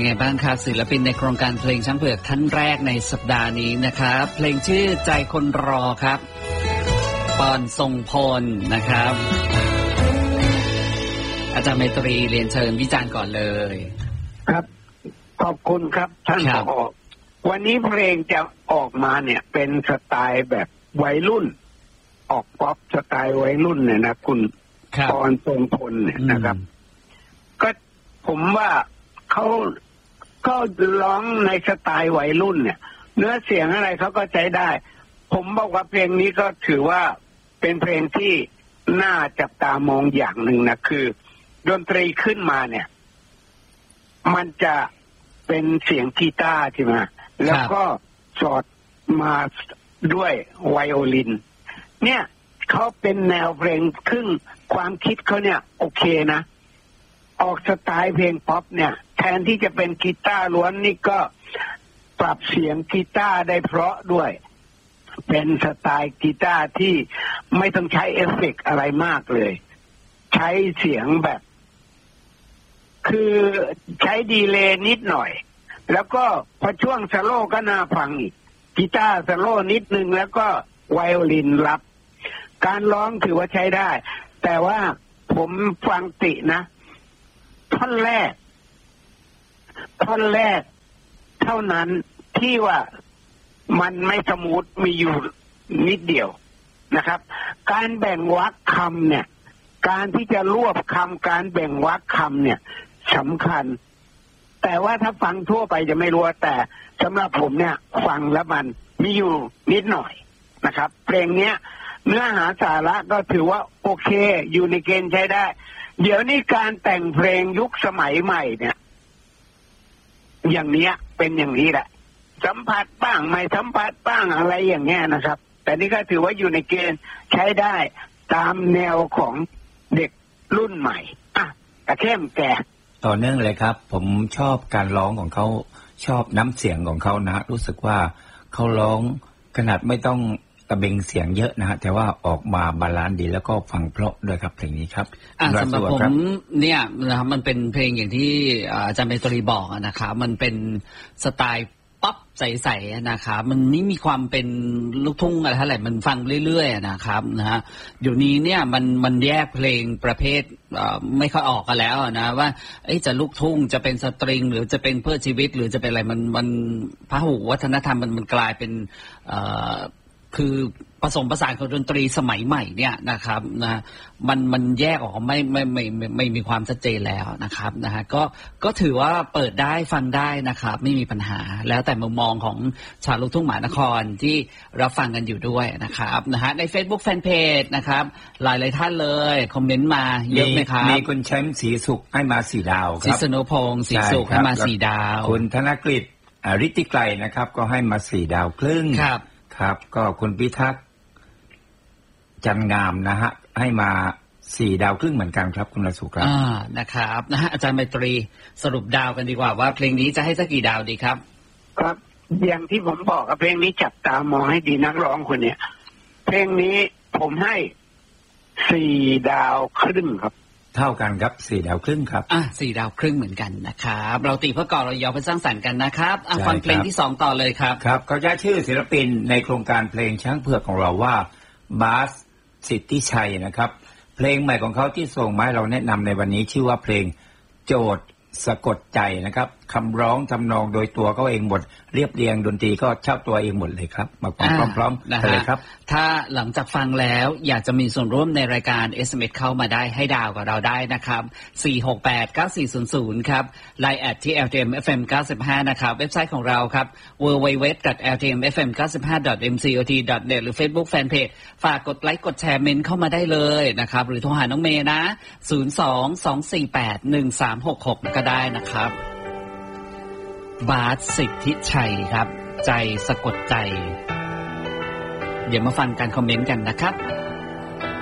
ไงบ้างครับศิลปินในโครงการเพลงช้างเผือกท่านแรกในสัปดาห์นี้นะครับเพลงชื่อใจคนรอครับปอนทรงพลนะครับอาจารย์ไมตรีเรียนเชิญวิจารณ์ก่อนเลยครับขอบคุณครับท่านผอ.วันนี้เพลงจะออกมาเนี่ยเป็นสไตล์แบบวัยรุ่นออกป๊อปสไตล์วัยรุ่นเนี่ยนะคุณปอนทรงพลเนี่ยนะครับก็ผมว่าเขาก็ร้องในสไตล์วัยรุ่นเนี่ยเนื้อเสียงอะไรเขาก็ใช้ได้ผมบอกว่าเพลงนี้ก็ถือว่าเป็นเพลงที่น่าจับตามองอย่างหนึ่งนะคือดนตรีขึ้นมาเนี่ยมันจะเป็นเสียงกีตาร์ใช่ไหมแล้วก็สอดมาด้วยไวโอลินเนี่ยเขาเป็นแนวเพลงครึ่งความคิดเขาเนี่ยโอเคนะออกสไตล์เพลงป๊อปเนี่ยแทนที่จะเป็นกีตาร์ล้วนนี่ก็ปรับเสียงกีตาร์ได้เพราะด้วยเป็นสไตล์กีตาร์ที่ไม่ต้องใช้เอฟเฟกต์อะไรมากเลยใช้เสียงแบบคือใช้ดีเลย์นิดหน่อยแล้วก็พอช่วงสโลว์ก็น่าฟังอีกกีตาร์สโลว์นิดนึงแล้วก็ไวโอลินรับการร้องถือว่าใช้ได้แต่ว่าผมฟังตินะท่อนแรกเท่านั้นที่ว่ามันไม่สมูทมีอยู่นิดเดียวนะครับการแบ่งวรรคคำเนี่ยการที่จะรวบคำการแบ่งวรรคคำเนี่ยสำคัญแต่ว่าถ้าฟังทั่วไปจะไม่รู้แต่สำหรับผมเนี่ยฟังแล้วมันมีอยู่นิดหน่อยนะครับเพลงเนี้ยเนื้อหาสาระก็ถือว่าโอเคอยู่ในเกณฑ์ใช้ได้เดี๋ยวนี้การแต่งเพลงยุคสมัยใหม่เนี่ยอย่างเนี้ยเป็นอย่างนี้แหละสัมผัสบ้างไม่สัมผัสบ้างอะไรอย่างเงี้ยนะครับแต่นี่ก็ถือว่าอยู่ในเกณฑ์ใช้ได้ตามแนวของเด็กรุ่นใหม่อ่ะกระเข้มแก่ต่อเนื่องเลยครับผมชอบการร้องของเขาชอบน้ำเสียงของเขานะรู้สึกว่าเขาร้องขนาดไม่ต้องตะเบงเสียงเยอะนะฮะแต่ว่าออกมาบาลานซ์ดีแล้วก็ฟังเพราะด้วยครับเพลงนี้ครับสำหรับผมเนี่ยนะครับมันเป็นเพลงอย่างที่อาจารย์เมตรีบอกนะครับมันเป็นสไตล์ป๊อปใสๆนะครับมันไม่มีความเป็นลูกทุ่งอะไรเท่าไหร่มันฟังเรื่อยๆนะครับนะฮะเดี๋ยวนี้เนี่ยมันแยกเพลงประเภทไม่ค่อยออกกันแล้วนะว่าจะลูกทุ่งจะเป็นสตริงหรือจะเป็นเพื่อชีวิตหรือจะเป็นอะไรมันพหุวัฒนธรรมมันกลายเป็นคือผสมผสานของดนตรีสมัยใหม่เนี่ยนะครับนะมันแยกออกไม่มีความชัดเจนแล้วนะครับนะฮะก็ถือว่าเปิดได้ฟังได้นะครับไม่มีปัญหาแล้วแต่มุมมองของชาวลูกทุ่งมหานครที่รับฟังกันอยู่ด้วยนะครับนะฮะใน Facebook Fanpage นะครับหลายท่านเลยคอมเมนต์มาเยอะไหมครับมีคุณแชมป์ศรีสุขให้มา4 ดาวครับศิษณุพงศ์ศรีสุขให้มา4 ดาวคุณธนกฤษฤทธิไกรนะครับก็ให้มา4 ดาวครึ่งครับก็คุณพิทักษ์จันงามนะฮะให้มา4 ดาวครึ่งเหมือนกันครับคุณรัสุครับนะครับนะฮะอาจารย์ไมตรีสรุปดาวกันดีกว่าว่าเพลงนี้จะให้สักกี่ดาวดีครับครับอย่างที่ผมบอกเพลงนี้จับตามองให้ดีนักร้องคนเนี้ยเพลงนี้ผมให้4 ดาวครึ่งครับเท่ากันครับ4 ดาวครึ่งครับ 4 ดาวครึ่งเหมือนกันนะครับเราตีเพื่อก่อเรายอมไปสร้างสรรค์กันนะครับฟังเพลงที่2ต่อเลยครับครับเขาจะชื่อศิลปินในโครงการเพลงช้างเผือกของเราว่าบาสสิทธิชัยนะครับเพลงใหม่ของเขาที่ส่งมาให้เราแนะนำในวันนี้ชื่อว่าเพลงโจทย์สะกดใจนะครับคำร้องทำนองโดยตัวเขาเองหมดเรียบเรียงดนตรีก็เช่าตัวเองหมดเลยครับมาฟังพร้อมๆเลยครับถ้าหลังจากฟังแล้วอยากจะมีส่วนร่วมในรายการ SMS เข้ามาได้ให้ดาวกับเราได้นะครับ4689400ครับ LINE@ ที่ @LTMFM95 นะครับเว็บไซต์ของเราครับ www.ltmfm95.mcot.net หรือ Facebook Fanpage ฝากกดไลค์กดแชร์เมนต์เข้ามาได้เลยนะครับหรือโทรหาน้องเมย์นะ022481366ก็ได้นะครับบาสสิทธิชัยครับใจสะกดใจเดี๋ยวมาฟังการคอมเมนต์กันนะครับ